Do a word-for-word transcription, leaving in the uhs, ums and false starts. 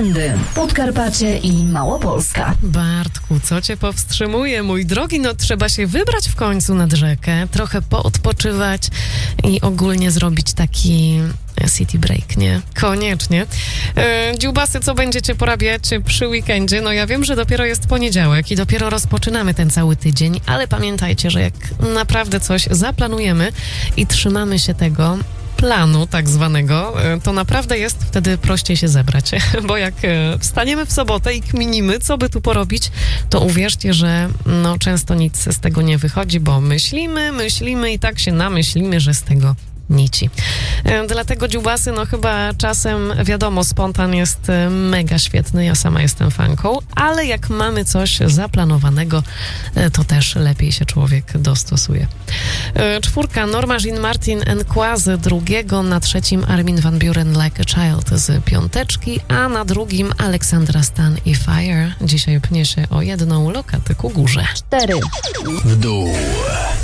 Weekendy, Podkarpacie i Małopolska. Bartku, co cię powstrzymuje, mój drogi? No trzeba się wybrać w końcu nad rzekę, trochę poodpoczywać i ogólnie zrobić taki city break, nie? Koniecznie. E, dziubasy, co będziecie porabiać przy weekendzie? No ja wiem, że dopiero jest poniedziałek i dopiero rozpoczynamy ten cały tydzień, ale pamiętajcie, że jak naprawdę coś zaplanujemy i trzymamy się tego planu tak zwanego, to naprawdę jest wtedy prościej się zebrać, bo jak wstaniemy w sobotę i kminimy, co by tu porobić, to uwierzcie, że no często nic z tego nie wychodzi, bo myślimy, myślimy i tak się namyślimy, że z tego nici. Dlatego dziubasy, no chyba czasem, wiadomo, spontan jest mega świetny, ja sama jestem fanką, ale jak mamy coś zaplanowanego, to też lepiej się człowiek dostosuje. Czwórka, Norma Jean Martin and Quazy, drugiego, na trzecim Armin van Buuren Like a Child z piąteczki, a na drugim Aleksandra Stan i Fire. Dzisiaj pnie się o jedną lokatę ku górze. Cztery w dół.